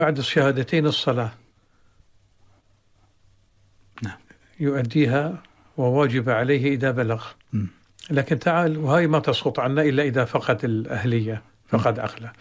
بعد الشهادتين الصلاة نعم. يؤديها وواجب عليه إذا بلغ. لكن تعال، وهي ما تسقط عنا إلا إذا فقد الأهلية، فقد عقله.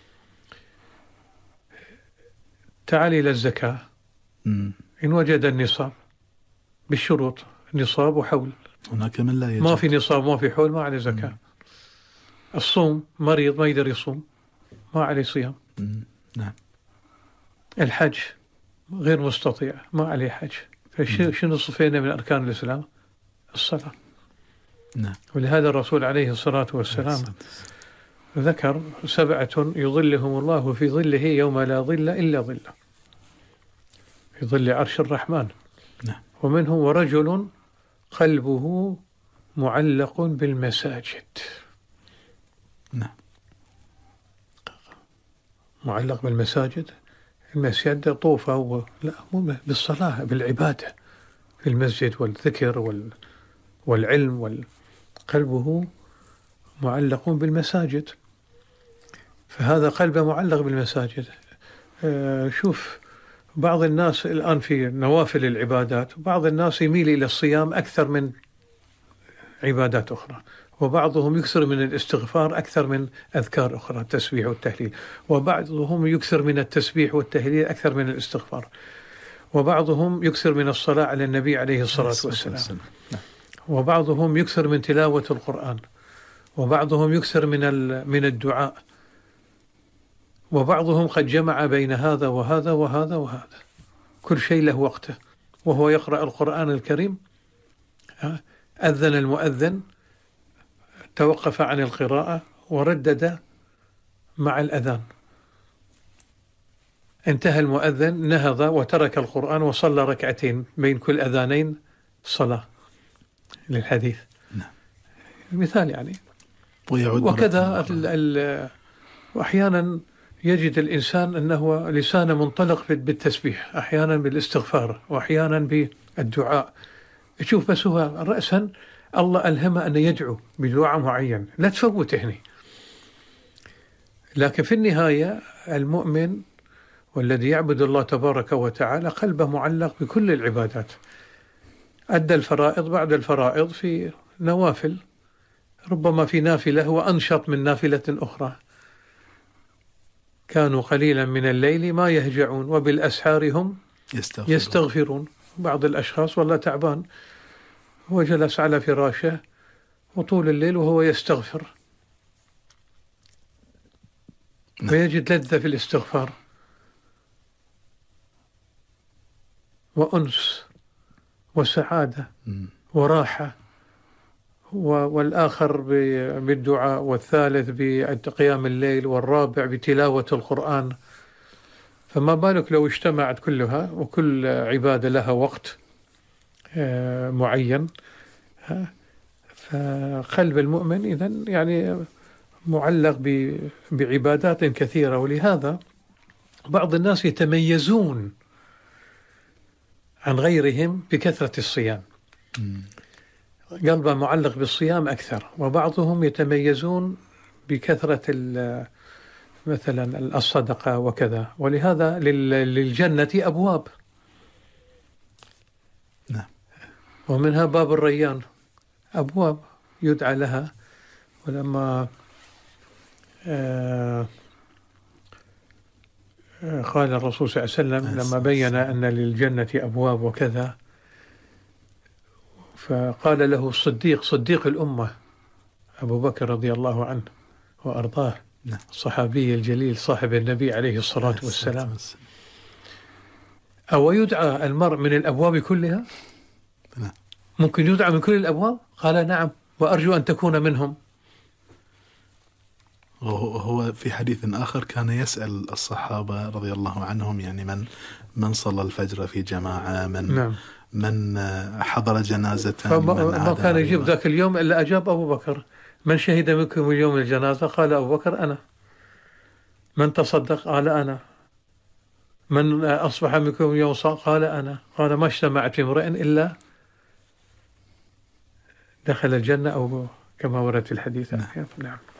تعال إلى الزكاة. إن وجد النصاب بالشروط، نصاب وحول. هناك من لا يجب. ما في نصاب ما في حول ما عليه زكاة. الصوم، مريض ما يقدر يصوم ما عليه صيام. نعم. الحج غير مستطيع ما عليه حج. فشنو صفينا من أركان الإسلام؟ الصلاة. نعم. ولهذا الرسول عليه الصلاة والسلام ذكر 7 يظلهم الله في ظله يوم لا ظل إلا ظله، في ظل عرش الرحمن. نعم. ومنهم ورجل قلبه معلق بالمساجد. نعم. معلق بالمساجد، المسجد طوفة لا، مو بالصلاة، بالعبادة في المسجد والذكر والعلم قلبه معلق بالمساجد. فهذا قلبه معلق بالمساجد. شوف، بعض الناس الآن في نوافل العبادات، وبعض الناس يميل إلى الصيام أكثر من عبادات أخرى، وبعضهم يكثر من الاستغفار أكثر من أذكار أخرى، التسبيح والتهليل، وبعضهم يكثر من التسبيح والتهليل أكثر من الاستغفار، وبعضهم يكثر من الصلاة على النبي عليه الصلاة والسلام، وبعضهم يكثر من تلاوة القرآن، وبعضهم يكثر من الدعاء، وبعضهم قد جمع بين هذا وهذا وهذا وهذا، كل شيء له وقته. وهو يقرأ القرآن الكريم، أذن المؤذن، توقف عن القراءة وردد مع الأذان، انتهى المؤذن نهض وترك القرآن وصلى ركعتين بين كل أذانين صلاة للحديث. مثال يعني. وكذا وأحيانا يجد الإنسان أنه لسانه منطلق بالتسبيح، أحيانا بالاستغفار، وأحيانا بالدعاء. شوف، بس هو رأسا الله ألهمه أن يدعو بدعاء معين، لا تفوت هنا. لكن في النهاية المؤمن والذي يعبد الله تبارك وتعالى قلبه معلق بكل العبادات. أدى الفرائض، بعد الفرائض في نوافل، ربما في نافلة هو أنشط من نافلة أخرى. كانوا قليلا من الليل ما يهجعون وبالأسحار هم يستغفرون. بعض الأشخاص والله تعبان، هو جلس على فراشه وطول الليل وهو يستغفر، ويجد لذة في الاستغفار وأنس وسعادة وراحة. والآخر بالدعاء، والثالث بقيام الليل، والرابع بتلاوة القرآن. فما بالك لو اجتمعت كلها، وكل عبادة لها وقت معين. فقلب المؤمن إذن يعني معلق بعبادات كثيرة. ولهذا بعض الناس يتميزون عن غيرهم بكثرة الصيام، قلبه معلق بالصيام أكثر. وبعضهم يتميزون بكثرة مثلا الصدقة وكذا. ولهذا للجنة أبواب، ومنها باب الريان، أبواب يدعى لها. ولما قال الرسول صلى الله عليه وسلم لما بين أن للجنة أبواب وكذا، فقال له الصديق، صديق الأمة، أبو بكر رضي الله عنه وأرضاه، الصحابي الجليل صاحب النبي عليه الصلاة والسلام، أو يدعى المرء من الأبواب كلها؟ ممكن يدعى من كل الأبواب؟ قال نعم، وأرجو أن تكون منهم. وهو في حديث آخر كان يسأل الصحابة رضي الله عنهم، يعني من صلى الفجر في جماعة، من حضر جنازة، ما كان يجيب ذاك اليوم إلا أجاب أبو بكر. من شهد منكم اليوم الجنازة؟ قال أبو بكر أنا. من تصدق؟ قال أنا. من أصبح منكم اليوم صام؟ قال أنا. قال ما اجتمعت امرئ إلا دخل الجنة، أو كما ورد في الحديث. نعم.